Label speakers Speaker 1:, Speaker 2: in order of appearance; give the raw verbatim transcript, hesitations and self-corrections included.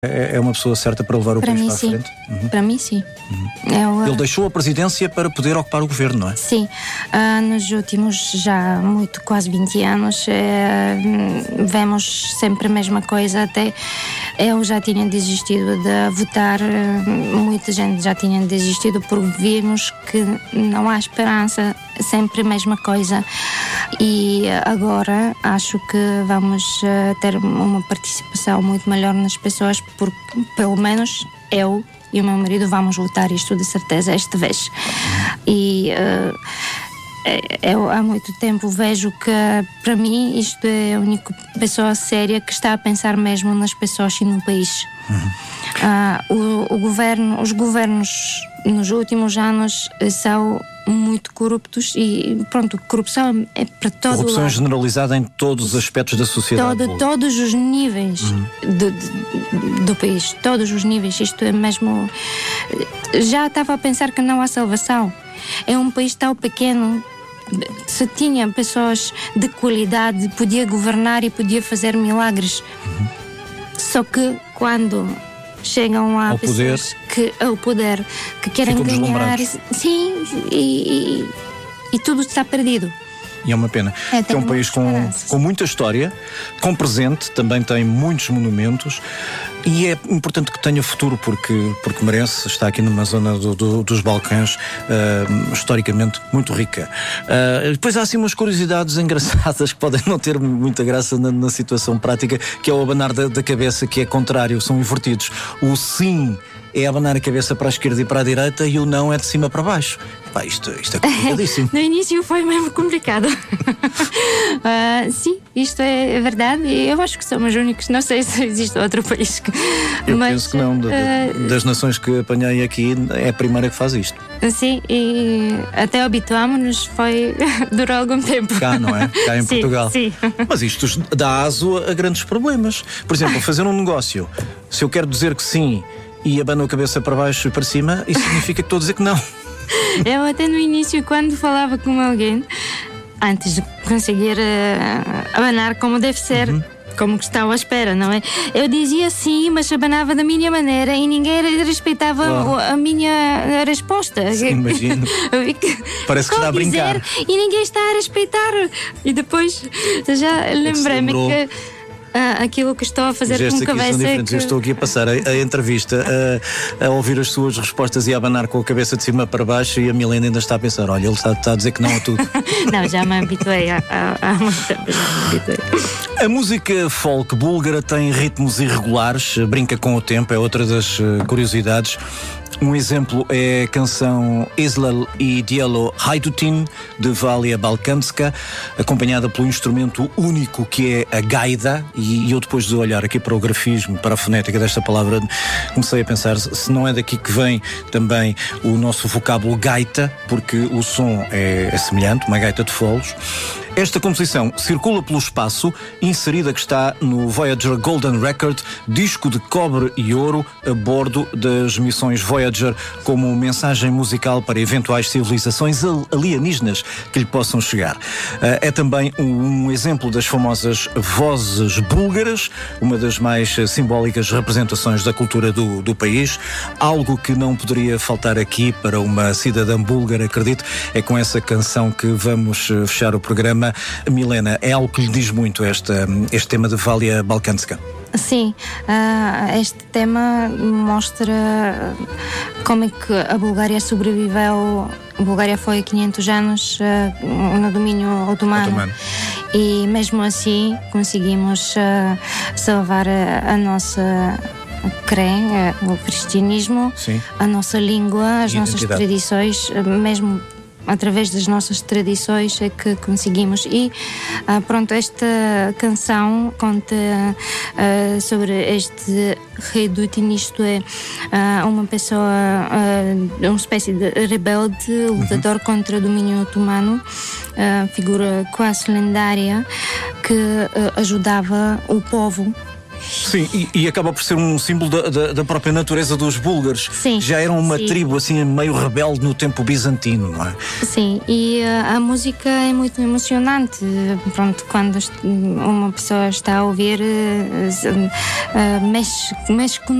Speaker 1: É uma pessoa certa para levar o
Speaker 2: para
Speaker 1: país
Speaker 2: mim,
Speaker 1: para a
Speaker 2: sim.
Speaker 1: frente? Uhum.
Speaker 2: Para mim, sim.
Speaker 1: Uhum.
Speaker 2: Eu,
Speaker 1: Ele deixou a presidência para poder ocupar o governo, não é?
Speaker 2: Sim. Uh, nos últimos já muito, quase vinte anos, uh, vemos sempre a mesma coisa. Até eu já tinha desistido de votar, uh, muita gente já tinha desistido porque vimos que não há esperança, sempre a mesma coisa. E agora acho que vamos uh, ter uma participação muito maior nas pessoas, porque pelo menos eu e o meu marido vamos votar isto de certeza esta vez. E uh, eu há muito tempo vejo que para mim isto é a única pessoa séria que está a pensar mesmo nas pessoas e no país. Uhum. Uh, o, o governo, os governos nos últimos anos são muito corruptos e pronto, corrupção é para todo
Speaker 1: Corrupção
Speaker 2: lado.
Speaker 1: generalizada em todos os aspectos da sociedade.
Speaker 2: Todo, todos os níveis uhum. do, do, do país, todos os níveis. Isto é mesmo. Já estava a pensar que não há salvação. É um país tão pequeno. Se tinha pessoas de qualidade, podia governar e podia fazer milagres. Uhum. Só que quando chegam a
Speaker 1: ao
Speaker 2: pessoas
Speaker 1: poder.
Speaker 2: que ao poder que querem
Speaker 1: Ficam
Speaker 2: ganhar, sim, e, e, e tudo está perdido.
Speaker 1: E é uma pena. É, é um país com, com muita história, com presente, também tem muitos monumentos e é importante que tenha futuro porque, porque merece. Está aqui numa zona do, do, dos Balcãs uh, historicamente muito rica. Uh, depois há assim umas curiosidades engraçadas que podem não ter muita graça na, na situação prática, que é o abanar da, da cabeça, que é contrário, são invertidos. O sim é abanar a cabeça para a esquerda e para a direita e o não é de cima para baixo. Pá, isto, isto é complicadíssimo.
Speaker 2: No início foi mesmo complicado. uh, sim, isto é verdade. Eu acho que somos únicos. Não sei se existe outro país que...
Speaker 1: Eu
Speaker 2: mas,
Speaker 1: penso que não. De, uh, das nações que apanhei aqui, é a primeira que faz isto.
Speaker 2: Sim, e até habituámos-nos, foi... durou algum tempo.
Speaker 1: Cá, não é? Cá em
Speaker 2: sim,
Speaker 1: Portugal.
Speaker 2: Sim.
Speaker 1: Mas isto dá aso a grandes problemas. Por exemplo, fazer um negócio. Se eu quero dizer que sim e abano a cabeça para baixo e para cima, isso significa que estou a dizer que não.
Speaker 2: Eu até no início, quando falava com alguém, antes de conseguir uh, abanar como deve ser, uhum. como que estava à espera, não é? Eu dizia sim, mas abanava da minha maneira e ninguém respeitava oh. a minha resposta.
Speaker 1: Sim, imagino. Parece que está a brincar.
Speaker 2: E ninguém está a respeitar. E depois já lembrei-me que Ah, aquilo que estou a fazer com a cabeça que...
Speaker 1: Eu estou aqui a passar a, a entrevista a, a ouvir as suas respostas e a abanar com a cabeça de cima para baixo e a Milena ainda está a pensar, olha, ele está, está a dizer que não a tudo.
Speaker 2: Não, já me habituei há muito tempo, já me habituei.
Speaker 1: A música folk búlgara tem ritmos irregulares, brinca com o tempo, é outra das curiosidades. Um exemplo é a canção Izlal i Dielo Hajdutin, de Valia Balkanska, acompanhada pelo instrumento único que é a gaida, e eu depois de olhar aqui para o grafismo, para a fonética desta palavra, comecei a pensar se não é daqui que vem também o nosso vocábulo gaita, porque o som é, é semelhante, uma gaita de foles. Esta composição circula pelo espaço, inserida que está no Voyager Golden Record, disco de cobre e ouro a bordo das missões Voyager, como mensagem musical para eventuais civilizações alienígenas que lhe possam chegar. É também um, um exemplo das famosas vozes búlgaras, uma das mais simbólicas representações da cultura do, do país. Algo que não poderia faltar aqui para uma cidadã búlgara, acredito, é com essa canção que vamos fechar o programa. Milena, é algo que lhe diz muito esta, este tema de Valia Balkanska?
Speaker 2: Sim, uh, este tema mostra como é que a Bulgária sobreviveu. A Bulgária foi há quinhentos anos uh, no domínio otomano, otomano e mesmo assim conseguimos uh, salvar a, a nossa cré, o cristianismo, Sim. a nossa língua, as nossas tradições, mesmo através das nossas tradições é que conseguimos. E ah, pronto, esta canção conta ah, sobre este Hajdutin, isto é ah, uma pessoa, ah, uma espécie de rebelde, lutador uhum. contra o domínio otomano, ah, figura quase lendária que ah, ajudava o povo
Speaker 1: Sim, e, e acaba por ser um símbolo da, da, da própria natureza dos búlgaros.
Speaker 2: Sim,
Speaker 1: já eram uma
Speaker 2: sim.
Speaker 1: tribo assim meio rebelde no tempo bizantino, não é?
Speaker 2: Sim, e uh, a música é muito emocionante. Pronto, quando uma pessoa está a ouvir, uh, uh, mexe, mexe com